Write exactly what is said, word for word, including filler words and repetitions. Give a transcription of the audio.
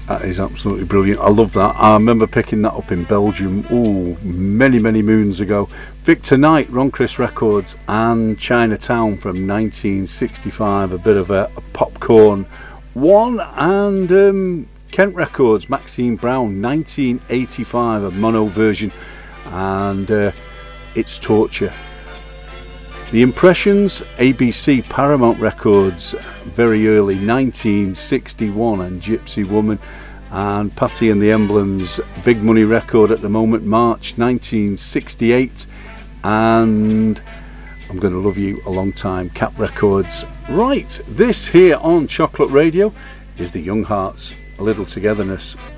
That is absolutely brilliant. I love that. I remember picking that up in Belgium, ooh, many, many moons ago. Victor Knight, Ron Chris Records, and Chinatown from nineteen sixty-five, a bit of a, a popcorn one, and um, Kent Records, Maxine Brown, nineteen eighty-five, a mono version, and uh, It's Torture. The Impressions, A B C Paramount Records, very early, nineteen sixty-one, and Gypsy Woman. And Patty and the Emblems, Big Money record at the moment, March nineteen sixty-eight, and I'm Gonna Love You a Long Time, Cap Records. Right, this here on Chocolate Radio is the Young Hearts, A Little Togetherness.